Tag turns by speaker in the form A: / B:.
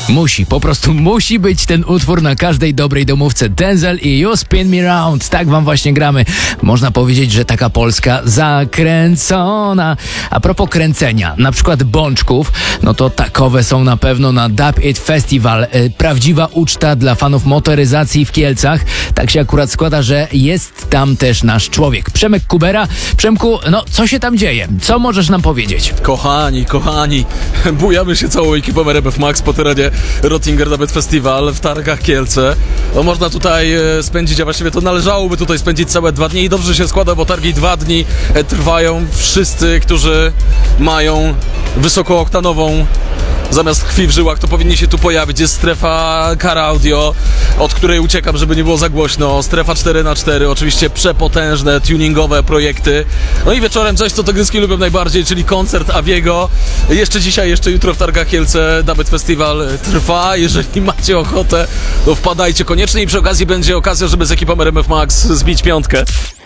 A: Po prostu musi być ten utwór na każdej dobrej domówce. Denzel i You Spin Me Round. Tak wam właśnie gramy. Można powiedzieć, że taka Polska zakręcona. A propos kręcenia, na przykład bączków, no to takowe są na pewno na Dub It Festival. Prawdziwa uczta dla fanów motoryzacji w Kielcach. Tak się akurat składa, że jest tam też nasz człowiek, Przemek Kubera. Przemku, no co się tam dzieje? Co możesz nam powiedzieć?
B: Kochani, bujamy się całą ekipą RMF Max po terenie Rottinger Dub It Festival w Targach Kielce. No, można tutaj spędzić, a właściwie to należałoby tutaj spędzić całe 2 dni i dobrze się składa, bo targi 2 dni trwają. Wszyscy, którzy mają wysokooktanową zamiast krwi w żyłach, to powinni się tu pojawić. Jest strefa Car Audio, od której uciekam, żeby nie było za głośno. Strefa 4x4, oczywiście przepotężne, tuningowe projekty. No i wieczorem coś, co tygryski lubią najbardziej, czyli koncert Aviego. Jeszcze dzisiaj, jeszcze jutro w Targach Kielce Dub It Festival trwa. Jeżeli macie ochotę, to wpadajcie koniecznie i przy okazji będzie okazja, żeby z ekipą RMF Max zbić piątkę.